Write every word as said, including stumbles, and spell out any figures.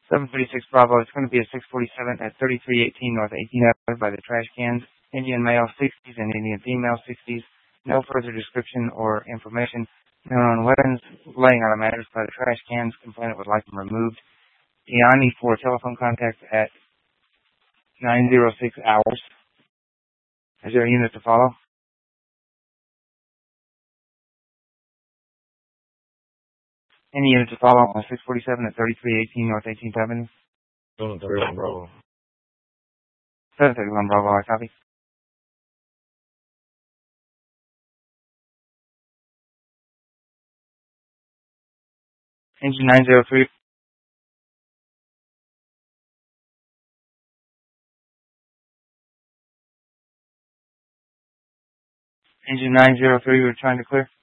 seven thirty-six Bravo. It's going to be a six forty-seven at thirty-three eighteen North eighteenth Avenue by the trash cans. Indian male sixties and Indian female sixties. No further description or information known on weapons laying on a mattress by the trash cans. Complainant would like them removed. Beyond need for telephone contact at nine oh six hours. Is there a unit to follow? Any unit to follow on six forty-seven at thirty-three eighteen North eighteenth Avenue? seven thirty-one Bravo. seven thirty-one Bravo, I copy. Engine nine oh three. Engine nine oh three, we're trying to clear.